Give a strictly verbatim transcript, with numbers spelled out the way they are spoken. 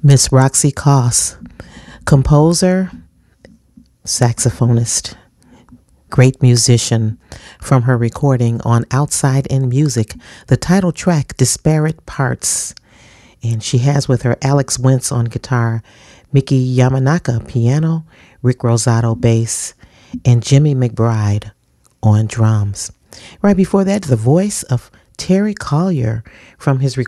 Miss Roxy Koss, composer, saxophonist, great musician. From her recording on Outside in Music, the title track, Disparate Parts. And she has with her Alex Wentz on guitar, Mickey Yamanaka piano, Rick Rosato bass, and Jimmy McBride on drums. Right before that, the voice of Terry Collier from his